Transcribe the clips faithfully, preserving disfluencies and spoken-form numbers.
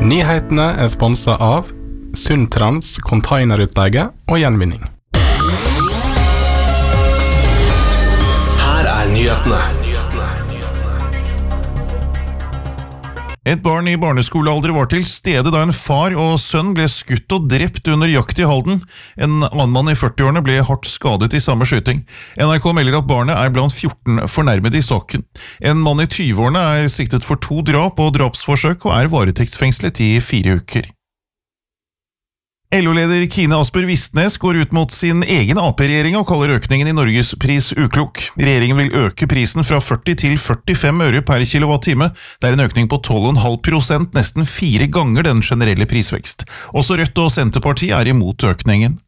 Nyhetene er sponset av Sundtrans containerutleie og gjenvinning. Her er nyhetene. Et barn i barneskolealder var til stede da en far og sønn ble skutt og drept under jakt i Halden. En annen mann i førtiårene ble hardt skadet i samme skyting. N R K melder at barnet er blant fjorten fornærmede i saken. En mann i tyveårene er siktet for to drap og drapsforsøk og er varetektsfengslet i fire uker. L O-leder Kine Asper Vistnes går ut mot sin egen A P-regjering og kaller økningen i Norges pris uklok. Regjeringen vil øke prisen fra førti til førtifem øre per kilowattime. Det er en økning på tolv komma fem prosent, nesten fire ganger den generelle prisvekst. Også Rødt og Senterpartiet er imot økningen.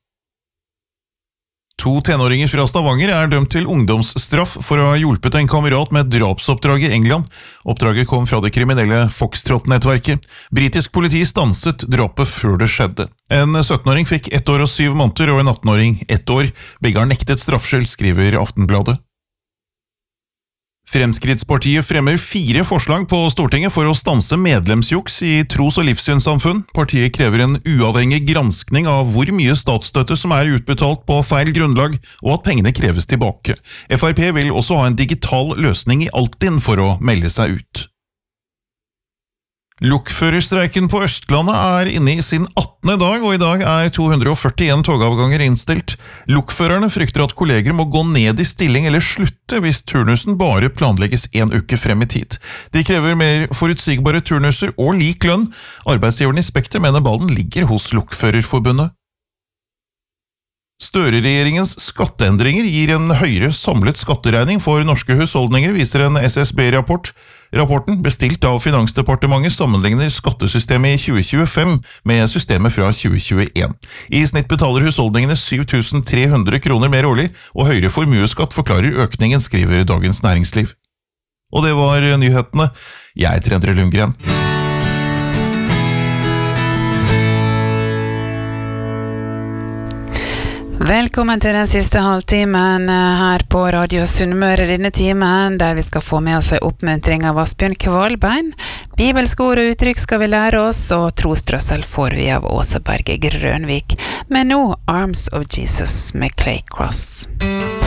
To tenåringer fra Stavanger er dømt til ungdomsstraff for å ha hjulpet en kamerat med drapsoppdrag i England. Oppdraget kom fra det kriminelle Foxtrot-nettverket. Britisk politi stanset drapet før det skjedde. En syttenåring fikk ett år og syv måneder, og en attenåring ett år. Begge har nektet straffskyld, skriver Aftenbladet. Fremskrittspartiet fremmer fire forslag på Stortinget for å stanse medlemsjuks i tros- og livssynssamfunn. Partiet krever en uavhengig granskning av hvor mye statsstøtte som er utbetalt på feil grunnlag, og at pengene kreves tilbake. F R P vil også ha en digital løsning i Altinn for å melde seg ut. Lokførerstreiken på Østlandet er inne i sin attende dag, og i dag er to hundre og førtien togavganger innstilt. Lokførerne frykter at kolleger må gå ned i stilling eller slutte hvis turnusen bare planlegges en uke frem i tid. De krever mer forutsigbare turnuser og lik lønn. Arbeidsgiveren i Spekter mener ballen ligger hos Lokførerforbundet. Støre-regjeringens skatteendringer gir en høyere samlet skatteregning for norske husholdninger, viser en S S B-rapport. Rapporten, bestilt av Finansdepartementet, sammenligner skattesystemet i tjue tjuefem med systemet fra tjue tjueen. I snitt betaler husholdningene syv tusen tre hundre kroner mer årlig, og høyere formueskatt forklarer økningen, skriver Dagens Næringsliv. Og det var nyhetene. Jeg heter Endre Lundgren. Velkommen til den siste halvtimen her på Radio Sunnmøre denne timen, der vi skal få med oss en oppmuntring av Asbjørn Kvalbein. Bibelske ord og uttrykk skal vi lære oss, og trostrøssel får vi av Åse Berge Grønvik. Men nå Arms of Jesus med Clay Cross.